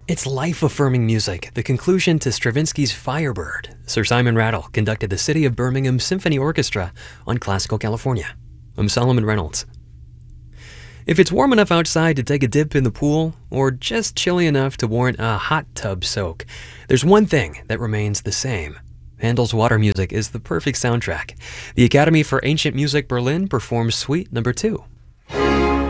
It's life-affirming music, the conclusion to Stravinsky's Firebird. Sir Simon Rattle conducted the City of Birmingham Symphony Orchestra on Classical California. I'm Solomon Reynolds. If it's warm enough outside to take a dip in the pool, or just chilly enough to warrant a hot tub soak, there's one thing that remains the same. Handel's Water Music is the perfect soundtrack. The Academy for Ancient Music Berlin performs Suite No. 2.